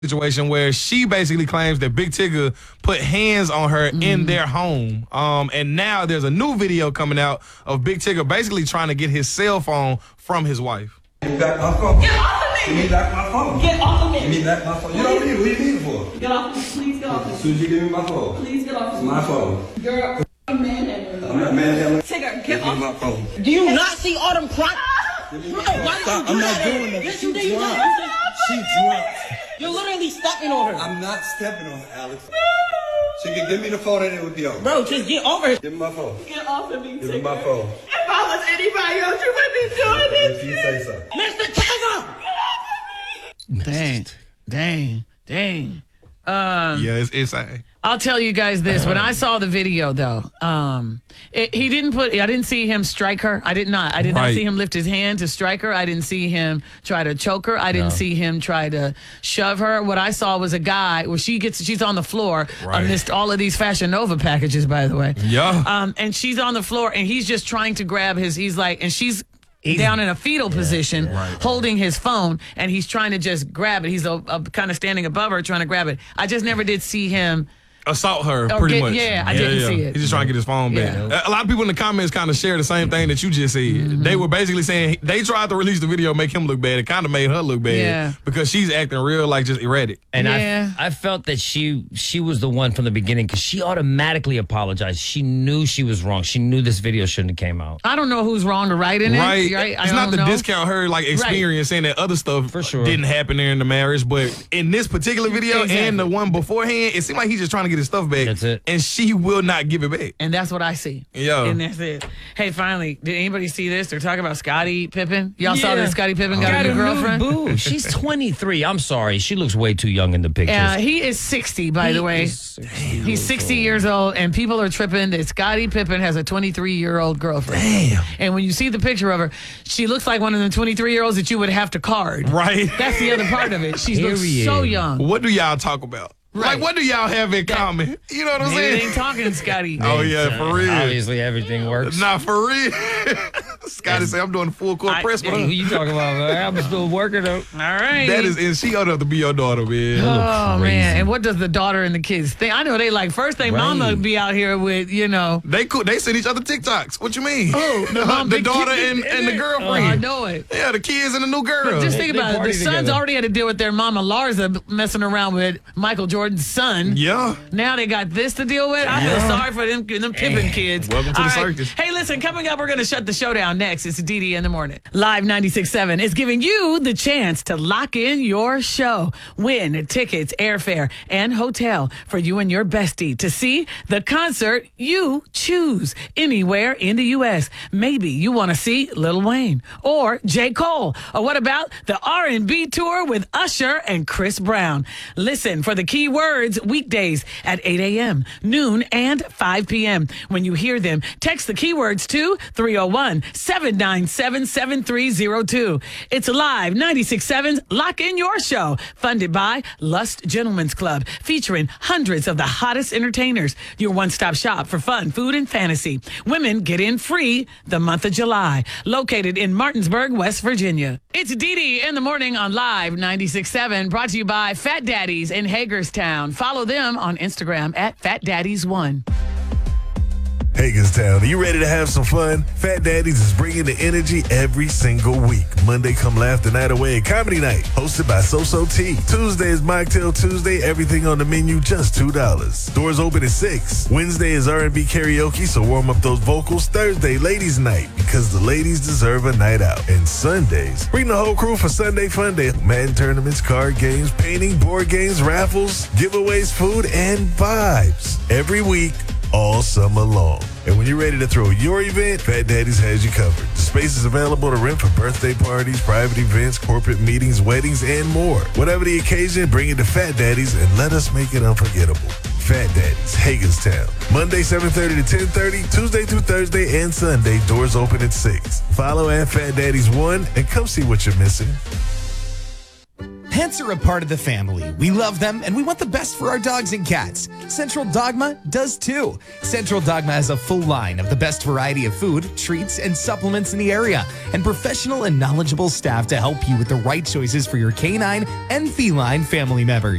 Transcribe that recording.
situation where she basically claims that Big Tigger put hands on her in their home. And now there's a new video coming out of Big Tigger basically trying to get his cell phone from his wife. Give me back my phone. Get off of me! Give me back my phone. Get off of me! Give me back my phone. You don't need it. What do you need it for? Get off of me. Please get off of me. As soon as you give me my phone. Please get off of It's me. my phone. You're a manhandler. I'm not manhandling. Tigger, Give get me off. my phone. Do you not see all them crime? Stop. I'm not doing that. Yes, you She do. drunk. She drunk. You're literally stepping on her. I'm not stepping on her, Alex. She can give me the phone and it would be over. Bro, just get over it. Give me my phone. Get off of me, Give Tigger. me my phone. If I was anybody else, you wouldn't be doing this If you shit. say so. Mr. Tigger! Dang. Yeah, it's insane. I'll tell you guys this. When I saw the video, though, I didn't see him strike her. I did not Right. see him lift his hand to strike her. I didn't see him try to choke her. I didn't see him try to shove her. What I saw was a guy where she's on the floor Right. amidst all of these Fashion Nova packages, by the way. Yeah. And she's on the floor and he's just trying to grab and she's down in a fetal position, holding his phone, and he's trying to just grab it. He's kind of standing above her, trying to grab it. I just never did see him. Assault her, pretty much. yeah, I didn't see it. He's just trying to get his phone back. Yeah. A lot of people in the comments kind of share the same thing that you just said. They were basically saying they tried to release the video, make him look bad. It kind of made her look bad Yeah. because she's acting real like just erratic. And Yeah. I felt that she was the one from the beginning because she automatically apologized. She knew she was wrong. She knew this video shouldn't have came out. I don't know who's wrong or right in it. Right. I It's not don't to know. discount her like experience saying that other stuff For sure. didn't happen during the marriage, but in this particular video Exactly. and the one beforehand, it seemed like he's just trying to get his stuff back. That's it. And she will not give it back. And that's what I see. Yeah. And that's it. Hey, finally, did anybody see this? They're talking about Scottie Pippen. Y'all saw that Scottie Pippen got a new girlfriend? Boo. She's 23. I'm sorry. She looks way too young in the pictures. He is 60, by the way. He's 60 years old, and people are tripping that Scottie Pippen has a 23-year-old girlfriend. Damn. And when you see the picture of her, she looks like one of the 23-year-olds that you would have to card. Right. That's the other part of it. She looks Period. so young. What do y'all talk about? Right. Like, what do y'all have in common? You know what I'm Maybe they saying? ain't talking, Scotty. Oh, yeah, for real. Obviously, everything works. Nah, for real. Scotty said, I'm doing the full court press with Hey, her. who you talking about, man? I'm still working though. All right. That is, and she ought to be your daughter, man. Oh, crazy. man. And what does the daughter and the kids think? I know they like, first thing mama Right. be out here with, They cool. They send each other TikToks. What you mean? Oh, the daughter and the I girlfriend. know it. Yeah, the kids and the new girl. But just think They about it. The party sons together. already had to deal with their mama Larsa messing around with Michael Jordan's son. Yeah. Now they got this to deal with. I feel sorry for them Pippen kids. Welcome to All the right. circus. Hey, listen, coming up, we're going to shut the show down next. It's DD in the morning. Live 96.7 is giving you the chance to lock in your show. Win tickets, airfare, and hotel for you and your bestie to see the concert you choose anywhere in the U.S. Maybe you want to see Lil Wayne or J. Cole. Or what about the R&B tour with Usher and Chris Brown? Listen for the key words weekdays at 8 a.m., noon, and 5 p.m. When you hear them, text the keywords to 301-797-7302. It's Live 96.7's Lock In Your Show, funded by Lust Gentlemen's Club, featuring hundreds of the hottest entertainers. Your one-stop shop for fun, food, and fantasy. Women get in free the month of July. Located in Martinsburg, West Virginia. It's DD in the morning on Live 96.7, brought to you by Fat Daddies in Hagerstown. Follow them on Instagram at FatDaddies1. Hagerstown, are you ready to have some fun? Fat Daddies is bringing the energy every single week. Monday, come laugh the night away at Comedy Night, hosted by So T. Tuesday is Mocktail Tuesday, everything on the menu, just $2. Doors open at 6. Wednesday is R&B karaoke, so warm up those vocals. Thursday, Ladies Night, because the ladies deserve a night out. And Sundays, bring the whole crew for Sunday Fun Day. Madden tournaments, card games, painting, board games, raffles, giveaways, food, and vibes. Every week, all summer long. And when you're ready to throw your event, Fat Daddies has you covered. The space is available to rent for birthday parties, private events, corporate meetings, weddings, and more. Whatever the occasion, bring it to Fat Daddies and let us make it unforgettable. Fat Daddies, Hagerstown. Monday, 7:30 to 10:30, Tuesday through Thursday and Sunday, doors open at 6. Follow at Fat Daddies1 and come see what you're missing. Pets are a part of the family. We love them and we want the best for our dogs and cats. Central Dogma does too. Central Dogma has a full line of the best variety of food, treats, and supplements in the area, and professional and knowledgeable staff to help you with the right choices for your canine and feline family members.